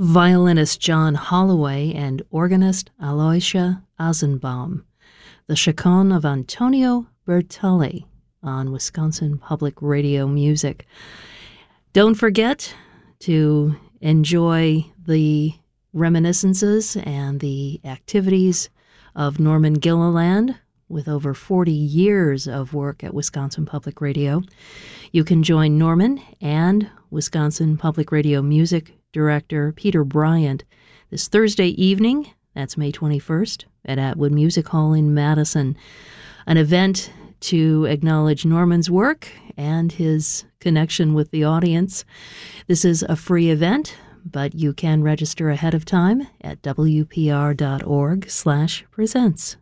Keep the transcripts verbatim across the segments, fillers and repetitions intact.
violinist John Holloway and organist Aloysia Eisenbaum, the chaconne of Antonio Bertelli on Wisconsin Public Radio Music. Don't forget to enjoy the reminiscences and the activities of Norman Gilliland with over forty years of work at Wisconsin Public Radio. You can join Norman and Wisconsin Public Radio Music Director Peter Bryant this Thursday evening, that's May twenty-first, at Atwood Music Hall in Madison, an event to acknowledge Norman's work and his connection with the audience. This is a free event, but you can register ahead of time at w p r dot org slash presents.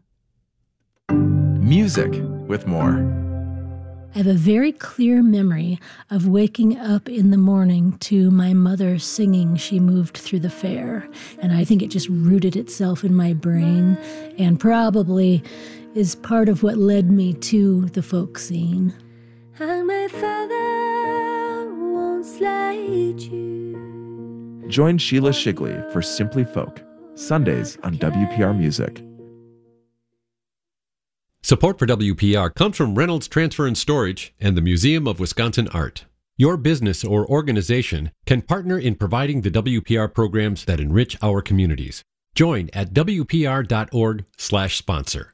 Music with more. I have a very clear memory of waking up in the morning to my mother singing She Moved Through the Fair, and I think it just rooted itself in my brain and probably is part of what led me to the folk scene. And my father won't slide you. Join Sheila Shigley for Simply Folk, Sundays on W P R Music. Support for W P R comes from Reynolds Transfer and Storage and the Museum of Wisconsin Art. Your business or organization can partner in providing the W P R programs that enrich our communities. Join at w p r dot org slash sponsor.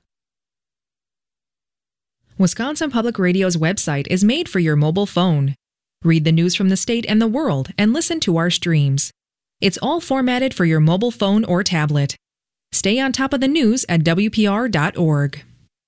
Wisconsin Public Radio's website is made for your mobile phone. Read the news from the state and the world and listen to our streams. It's all formatted for your mobile phone or tablet. Stay on top of the news at w p r dot org.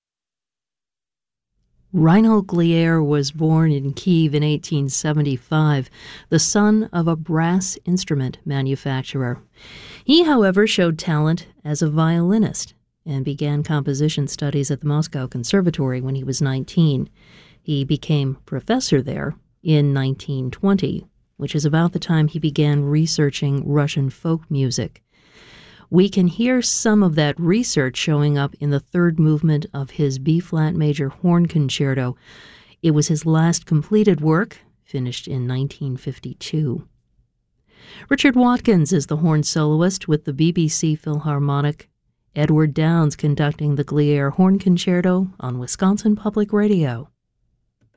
Reinhold Glier was born in Kiev in eighteen seventy-five, the son of a brass instrument manufacturer. He, however, showed talent as a violinist and began composition studies at the Moscow Conservatory when he was nineteen. He became professor there in nineteen twenty, which is about the time he began researching Russian folk music. We can hear some of that research showing up in the third movement of his B-flat major horn concerto. It was his last completed work, finished in nineteen fifty-two. Richard Watkins is the horn soloist with the B B C Philharmonic. Edward Downes conducting the Glier Horn Concerto on Wisconsin Public Radio.